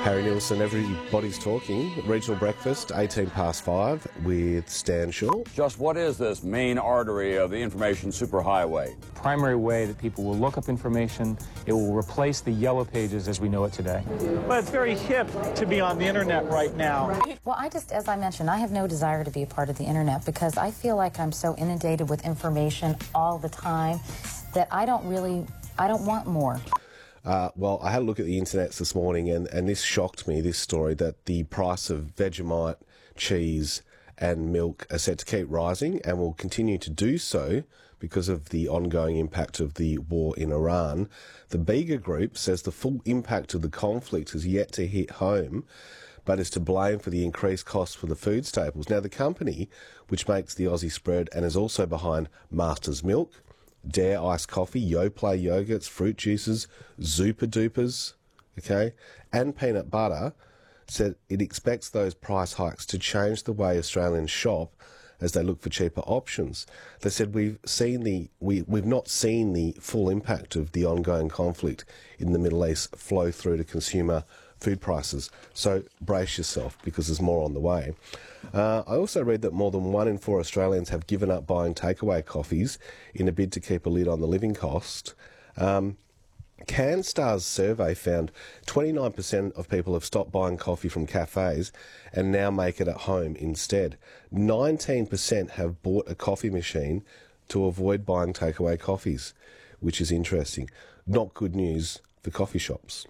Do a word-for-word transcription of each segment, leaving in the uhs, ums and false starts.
Harry Nielsen, everybody's talking. Regional breakfast, eighteen past five with Stan Shaw. Just what is this main artery of the information superhighway? Primary way that people will look up information. It will replace the yellow pages as we know it today. Well, it's very hip to be on the internet right now. Well, I just, as I mentioned, I have no desire to be a part of the internet because I feel like I'm so inundated with information all the time that I don't really, I don't want more. Uh, well, I had a look at the internets this morning, and, and this shocked me, this story, that the price of Vegemite, cheese and milk are set to keep rising and will continue to do so because of the ongoing impact of the war in Iran. The Bega Group says the full impact of the conflict has yet to hit home, but is to blame for the increased costs for the food staples. Now, the company, which makes the Aussie spread and is also behind Master's Milk, Dare Iced Coffee, Yoplait yogurts, fruit juices, Zupa Dupas, okay, and peanut butter, said it expects those price hikes to change the way Australians shop as they look for cheaper options. They said we've seen the we we've not seen the full impact of the ongoing conflict in the Middle East flow through to consumer food prices. So brace yourself because there's more on the way. Uh, I also read that more than one in four Australians have given up buying takeaway coffees in a bid to keep a lid on the living cost. Um, CanStar's survey found twenty-nine percent of people have stopped buying coffee from cafes and now make it at home instead. nineteen percent have bought a coffee machine to avoid buying takeaway coffees, which is interesting. Not good news for coffee shops.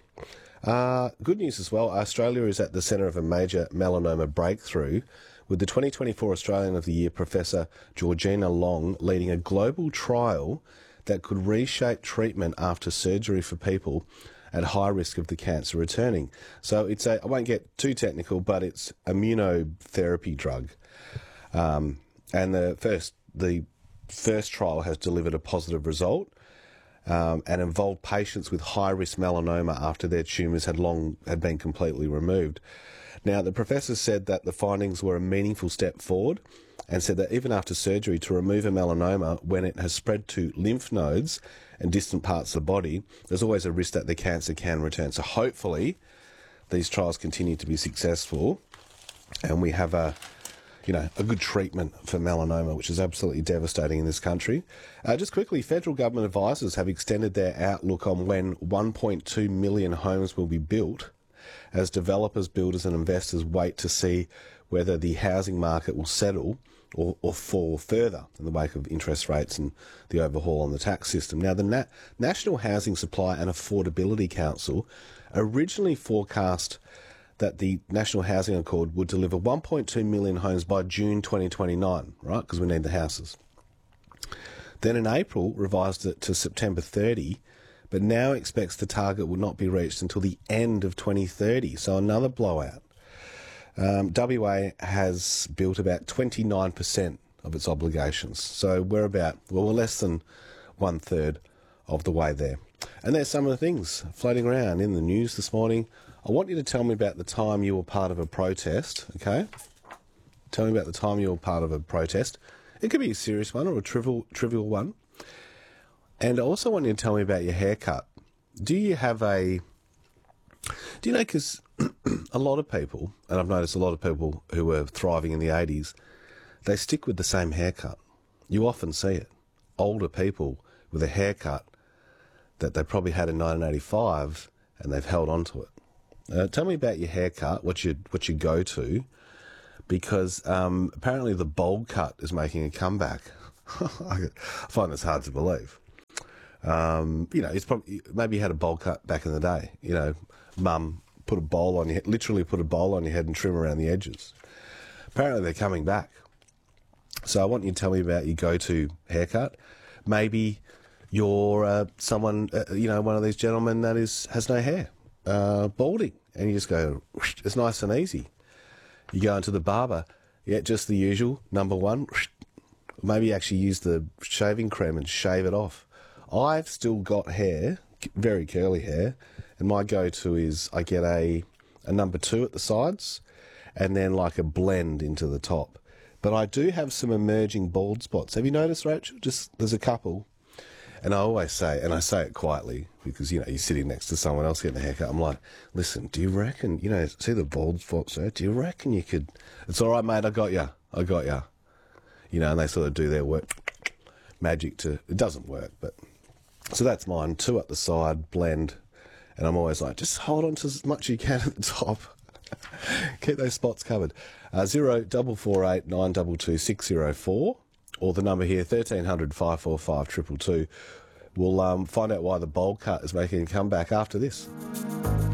Uh, good news as well, Australia is at the centre of a major melanoma breakthrough, with the twenty twenty-four Australian of the Year, Professor Georgina Long, leading a global trial that could reshape treatment after surgery for people at high risk of the cancer returning. So it's a, I won't get too technical, but it's immunotherapy drug. Um, and the first, the first trial has delivered a positive result. Um, and involved patients with high-risk melanoma after their tumours had long had been completely removed. Now, the professor said that the findings were a meaningful step forward and said that even after surgery, to remove a melanoma when it has spread to lymph nodes and distant parts of the body, there's always a risk that the cancer can return. So hopefully these trials continue to be successful and we have a you know, a good treatment for melanoma, which is absolutely devastating in this country. Uh, just quickly, federal government advisors have extended their outlook on when one point two million homes will be built as developers, builders and investors wait to see whether the housing market will settle or, or fall further in the wake of interest rates and the overhaul on the tax system. Now, the Na- National Housing Supply and Affordability Council originally forecast that the National Housing Accord would deliver one point two million homes by June twenty twenty-nine, right, because we need the houses. Then in April, revised it to September thirtieth, but now expects the target will not be reached until the end of twenty thirty, so another blowout. Um, W A has built about twenty-nine percent of its obligations, so we're about, well, we're less than one-third of the way there. And there's some of the things floating around in the news this morning. I want you to tell me about the time you were part of a protest, okay? Tell me about the time you were part of a protest. It could be a serious one or a trivial trivial one. And I also want you to tell me about your haircut. Do you have a... Do you know, because a lot of people, and I've noticed a lot of people who were thriving in the eighties, they stick with the same haircut. You often see it. Older people with a haircut that they probably had in nineteen eighty-five and they've held on to it. Uh, tell me about your haircut, what you what you go to, because um, apparently the bowl cut is making a comeback. I find this hard to believe. Um, you know, it's probably maybe you had a bowl cut back in the day. You know, mum put a bowl on your head, literally put a bowl on your head and trim around the edges. Apparently they're coming back. So I want you to tell me about your go-to haircut. Maybe you're uh, someone, uh, you know, one of these gentlemen that is has no hair. Uh, balding, and you just go, whoosh, it's nice and easy. You go into the barber, yeah, just the usual, number one, whoosh, maybe actually use the shaving cream and shave it off. I've still got hair, very curly hair, and my go-to is I get a, a number two at the sides and then like a blend into the top. But I do have some emerging bald spots. Have you noticed, Rachel? Just there's a couple. And I always say, and I say it quietly, because, you know, you're sitting next to someone else getting a haircut. I'm like, listen, do you reckon, you know, see the bald spot, sir? Do you reckon you could... It's all right, mate, I got ya. I got ya. You know, and they sort of do their work, magic to... It doesn't work, but... So that's mine. Two at the side, blend. And I'm always like, just hold on to as much as you can at the top. Keep those spots covered. Uh, zero double four eight nine two two six zero four. Or the number here, thirteen hundred five four five two two two. We'll um, find out why the bowl cut is making a comeback after this.